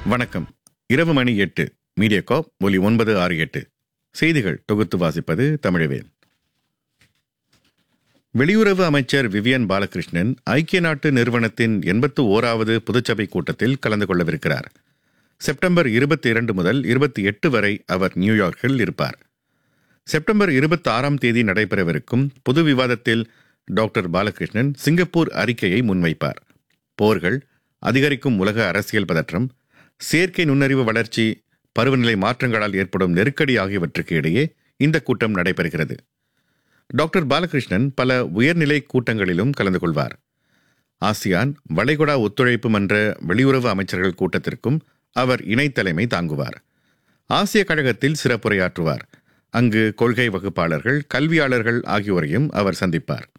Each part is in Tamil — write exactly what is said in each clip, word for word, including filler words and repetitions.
வணக்கம். இரவு மணி எட்டு. மீடியாகாப் ஒலி ஒன்பது ஆறு எட்டு. செய்திகள் தொகுத்து வாசிப்பது தமிழவேல். வெளியுறவு அமைச்சர் விவியன் பாலகிருஷ்ணன் ஐக்கிய நாட்டு நிறுவனத்தின் எண்பத்து ஓராவது பொதுச்சபை கூட்டத்தில் கலந்து கொள்ளவிருக்கிறார். செப்டம்பர் இருபத்தி இரண்டு முதல் இருபத்தி எட்டு வரை அவர் நியூயார்க்கில் இருப்பார். செப்டம்பர் இருபத்தி ஆறாம் தேதி நடைபெறவிருக்கும் பொது விவாதத்தில் டாக்டர் பாலகிருஷ்ணன் சிங்கப்பூர் அறிக்கையை முன்வைப்பார். போர்கள், அதிகரிக்கும் உலக அரசியல் பதற்றம், செயற்கை நுண்ணறிவு வளர்ச்சி, பருவநிலை மாற்றங்களால் ஏற்படும் நெருக்கடி ஆகியவற்றுக்கு இடையே இந்த கூட்டம் நடைபெறுகிறது. டாக்டர் பாலகிருஷ்ணன் பல உயர்நிலை கூட்டங்களிலும் கலந்து கொள்வார். ஆசியான் வளைகுடா ஒத்துழைப்பு மன்ற வெளியுறவு அமைச்சர்கள் கூட்டத்திற்கும் அவர் இணைத்தலைமை தாங்குவார். ஆசிய கழகத்தில் சிறப்புரையாற்றுவார். அங்கு கொள்கை வகுப்பாளர்கள், கல்வியாளர்கள் ஆகியோரையும் அவர் சந்திப்பார்.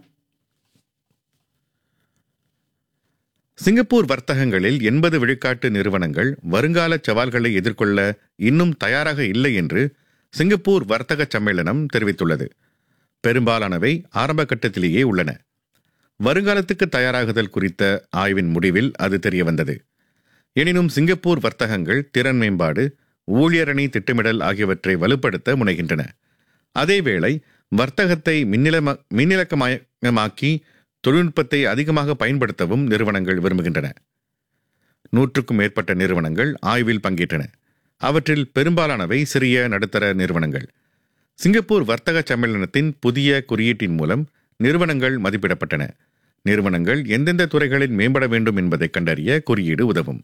சிங்கப்பூர் வர்த்தகங்களில் எண்பது விழுக்காட்டு நிறுவனங்கள் வருங்கால சவால்களை எதிர்கொள்ள இன்னும் தயாராக இல்லை என்று சிங்கப்பூர் வர்த்தக சம்மேளனம் தெரிவித்துள்ளது. பெரும்பாலானவை ஆரம்ப கட்டத்திலேயே உள்ளன. வருங்காலத்துக்கு தயாராகுதல் குறித்த ஆய்வின் முடிவில் அது தெரியவந்தது. எனினும் சிங்கப்பூர் வர்த்தகங்கள் திறன் மேம்பாடு, ஊழியரணி திட்டமிடல் ஆகியவற்றை வலுப்படுத்த முனைகின்றன. அதேவேளை வர்த்தகத்தை மின்னிலம மின்னிலக்கமயமாக்கி தொழில்நுட்பத்தை அதிகமாக பயன்படுத்தவும் நிறுவனங்கள் விரும்புகின்றன. நூற்றுக்கும் மேற்பட்ட நிறுவனங்கள் ஆய்வில் பங்கேற்றன. அவற்றில் பெரும்பாலானவை சிறிய நடுத்தர நிறுவனங்கள். சிங்கப்பூர் வர்த்தக சம்மேளனத்தின் புதிய குறியீட்டின் மூலம் நிறுவனங்கள் மதிப்பிடப்பட்டன. நிறுவனங்கள் எந்தெந்த துறைகளில் மேம்பட வேண்டும் என்பதை கண்டறிய குறியீடு உதவும்.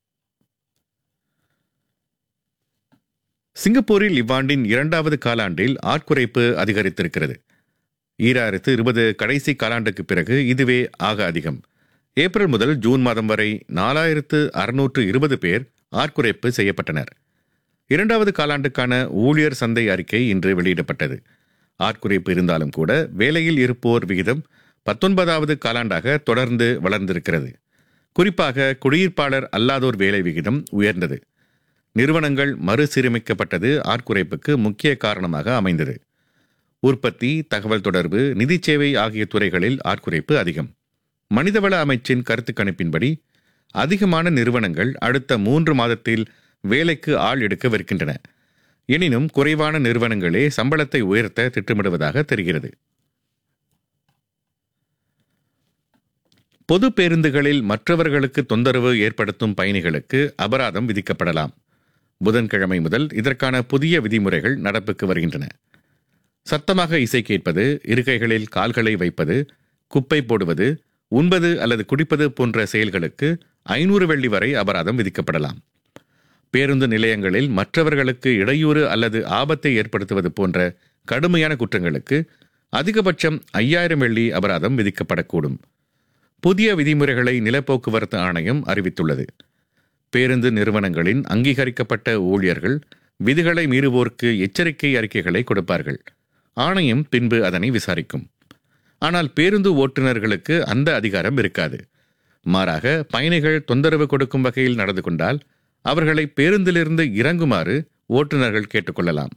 சிங்கப்பூரில் இவ்வாண்டின் இரண்டாவது காலாண்டில் ஆட்குறைப்பு அதிகரித்திருக்கிறது. ஈராயிரத்து இருபது கடைசி காலாண்டுக்கு பிறகு இதுவே ஆக அதிகம். ஏப்ரல் முதல் ஜூன் மாதம் வரை நாலாயிரத்து அறுநூற்று இருபது பேர் ஆட்குறைப்பு செய்யப்பட்டனர். இரண்டாவது காலாண்டுக்கான ஊழியர் சந்தை அறிக்கை இன்று வெளியிடப்பட்டது. ஆட்குறைப்பு இருந்தாலும் கூட வேலையில் இருப்போர் விகிதம் பத்தொன்பதாவது காலாண்டாக தொடர்ந்து வளர்ந்திருக்கிறது. குறிப்பாக குடியிருப்பாளர் அல்லாதோர் வேலை விகிதம் உயர்ந்தது. நிறுவனங்கள் மறுசீரமைக்கப்பட்டது ஆட்குறைப்புக்கு முக்கிய காரணமாக அமைந்தது. உற்பத்தி, தகவல் தொடர்பு, நிதி சேவை ஆகிய துறைகளில் ஆட்குறைப்பு அதிகம். மனிதவள அமைச்சின் கருத்து கணிப்பின்படி அதிகமான நிறுவனங்கள் அடுத்த மூன்று மாதத்தில் வேலைக்கு ஆள் எடுக்கவிருக்கின்றன. எனினும் குறைவான நிறுவனங்களே சம்பளத்தை உயர்த்த திட்டமிடுவதாக தெரிகிறது. பொது பேருந்துகளில் மற்றவர்களுக்கு தொந்தரவு ஏற்படுத்தும் பயணிகளுக்கு அபராதம் விதிக்கப்படலாம். புதன்கிழமை முதல் இதற்கான புதிய விதிமுறைகள் நடப்புக்கு வருகின்றன. சத்தமாக இசை கேட்பது, இருக்கைகளில் கால்களை வைப்பது, குப்பை போடுவது, உண்பது அல்லது குடிப்பது போன்ற செயல்களுக்கு ஐநூறு வெள்ளி வரை அபராதம் விதிக்கப்படலாம். பேருந்து நிலையங்களில் மற்றவர்களுக்கு இடையூறு அல்லது ஆபத்தை ஏற்படுத்துவது போன்ற கடுமையான குற்றங்களுக்கு அதிகபட்சம் ஐயாயிரம் வெள்ளி அபராதம் விதிக்கப்படக்கூடும். புதிய விதிமுறைகளை நிலப்போக்குவரத்து ஆணையம் அறிவித்துள்ளது. பேருந்து நிறுவனங்களின் அங்கீகரிக்கப்பட்ட ஊழியர்கள் விதிகளை மீறுவோருக்கு எச்சரிக்கை அறிக்கைகளை கொடுப்பார்கள். ஆணையம் பின்பு அதனை விசாரிக்கும். ஆனால் பேருந்து ஓட்டுநர்களுக்கு அந்த அதிகாரம் இருக்காது. மாறாக பயணிகள் தொந்தரவு கொடுக்கும் வகையில் நடந்து கொண்டால் அவர்களை பேருந்திலிருந்து இறங்குமாறு ஓட்டுநர்கள் கேட்டுக்கொள்ளலாம்.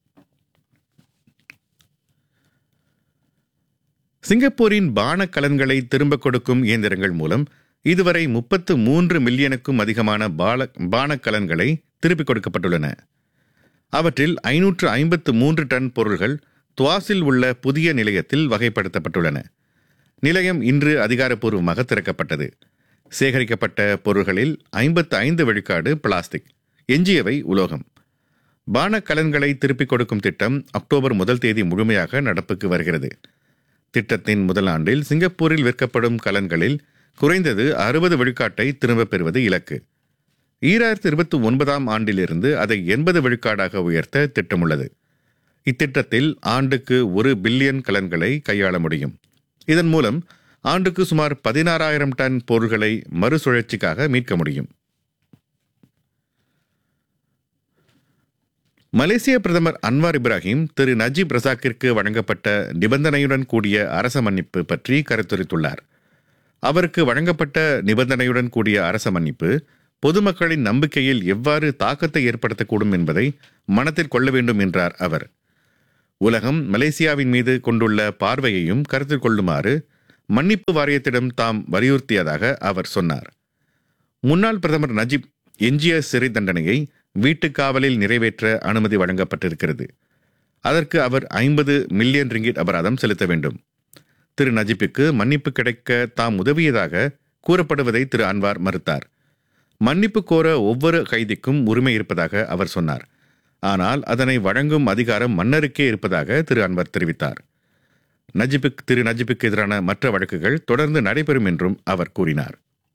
சிங்கப்பூரின் பானக்கலன்களை திரும்ப கொடுக்கும் இயந்திரங்கள் மூலம் இதுவரை முப்பத்து மூன்று மில்லியனுக்கும் அதிகமான பால பானக்கலன்களை திருப்பிக் கொடுக்கப்பட்டுள்ளன. அவற்றில் ஐநூற்று ஐம்பத்து மூன்று டன் பொருள்கள் துவாஸில் உள்ள புதிய நிலையத்தில் வகைப்படுத்தப்பட்டுள்ளன. நிலையம் இன்று அதிகாரப்பூர்வமாக திறக்கப்பட்டது. சேகரிக்கப்பட்ட பொருள்களில் ஐம்பத்து ஐந்து விழுக்காடு பிளாஸ்டிக், எஞ்சியவை உலோகம். பானக்கலன்களை திருப்பிக் கொடுக்கும் திட்டம் அக்டோபர் முதல் தேதி முழுமையாக நடப்புக்கு வருகிறது. திட்டத்தின் முதல் ஆண்டில் சிங்கப்பூரில் விற்கப்படும் கலன்களில் குறைந்தது அறுபது விழுக்காட்டை திரும்பப் பெறுவது இலக்கு. ஈராயிரத்து இருபத்தி ஒன்பதாம் ஆண்டிலிருந்து அதை எண்பது விழுக்காடாக உயர்த்த திட்டமுள்ளது. இத்திட்டத்தில் ஆண்டுக்கு ஒரு பில்லியன் கலன்களை கையாள முடியும். இதன் மூலம் ஆண்டுக்கு சுமார் பதினாறாயிரம் டன் பொருள்களை மறுசுழற்சிக்காக மீட்க முடியும். மலேசிய பிரதமர் அன்வார் இப்ராஹிம் திரு நஜீப் ரசாக்கிற்கு வழங்கப்பட்ட நிபந்தனையுடன் கூடிய அரச மன்னிப்பு பற்றி கருத்துரைத்துள்ளார். அவருக்கு வழங்கப்பட்ட நிபந்தனையுடன் கூடிய அரச மன்னிப்பு பொதுமக்களின் நம்பிக்கையில் எவ்வாறு தாக்கத்தை ஏற்படுத்தக்கூடும் என்பதை மனத்தில் கொள்ள வேண்டும் என்றார் அவர். உலகம் மலேசியாவின் மீது கொண்டுள்ள பார்வையையும் கருத்தில் கொள்ளுமாறு மன்னிப்பு வாரியத்திடம் தாம் வலியுறுத்தியதாக அவர் சொன்னார். முன்னாள் பிரதமர் நஜீப் எஞ்சிய சிறை தண்டனையை வீட்டுக் காவலில் நிறைவேற்ற அனுமதி வழங்கப்பட்டிருக்கிறது. அதற்கு அவர் ஐம்பது மில்லியன் ரிங்கிட் அபராதம் செலுத்த வேண்டும். திரு நஜிப்புக்கு மன்னிப்பு கிடைக்க தாம் உதவியதாக கூறப்படுவதை திரு அன்வார் மறுத்தார். மன்னிப்பு கோர ஒவ்வொரு கைதிக்கும் உரிமை இருப்பதாக அவர் சொன்னார். ஆனால் அதனை வழங்கும் அதிகாரம் மன்னருக்கே இருப்பதாக திரு அன்வர் தெரிவித்தார். நஜிப்புக்கு திரு நஜிப்புக்கு எதிரான மற்ற வழக்குகள் தொடர்ந்து நடைபெறும் என்றும் அவர் கூறினார்.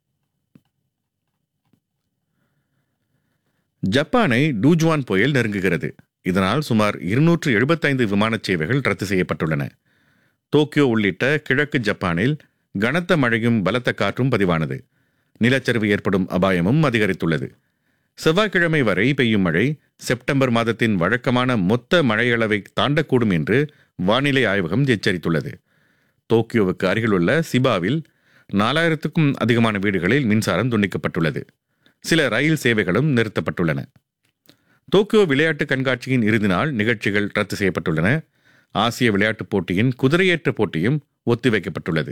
ஜப்பானை டூஜுவான் புயல் நெருங்குகிறது. இதனால் சுமார் இருநூற்று எழுபத்தைந்து விமான சேவைகள் ரத்து செய்யப்பட்டுள்ளன. டோக்கியோ உள்ளிட்ட கிழக்கு ஜப்பானில் கனத்த மழையும் பலத்த காற்றும் பதிவானது. நிலச்சரிவு ஏற்படும் அபாயமும் அதிகரித்துள்ளது. செவ்வாய்க்கிழமை வரை பெய்யும் மழை செப்டம்பர் மாதத்தின் வழக்கமான மொத்த மழையளவை தாண்டக்கூடும் என்று வானிலை ஆய்வகம் எச்சரித்துள்ளது. டோக்கியோவுக்கு அருகிலுள்ள சிபாவில் நாலாயிரத்துக்கும் அதிகமான வீடுகளில் மின்சாரம் துண்டிக்கப்பட்டுள்ளது. சில ரயில் சேவைகளும் நிறுத்தப்பட்டுள்ளன. டோக்கியோ விளையாட்டு கண்காட்சியின் இறுதி நாள் நிகழ்ச்சிகள் ரத்து செய்யப்பட்டுள்ளன. ஆசிய விளையாட்டுப் போட்டியின் குதிரையேற்ற போட்டியும் ஒத்திவைக்கப்பட்டுள்ளது.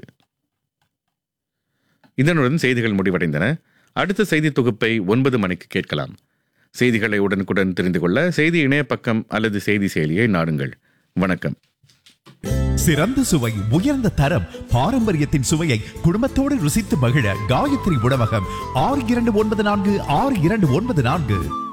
இதனுடன் செய்திகள் முடிவடைந்தன. அடுத்த செய்தி தொகுப்பை ஒன்பது மணிக்கு கேட்கலாம். செய்திகளை உடனுக்குடன் தெரிந்து கொள்ள செய்தி இணைய பக்கம் அல்லது செய்தி செயலியை நாடுங்கள். வணக்கம். சிறந்த சுவை, உயர்ந்த தரம், பாரம்பரியத்தின் சுவையை குடும்பத்தோடு ருசித்து மகிழ காயத்ரி உணவகம். ஆறு இரண்டு ஒன்பது நான்கு ஆறு இரண்டு ஒன்பது நான்கு.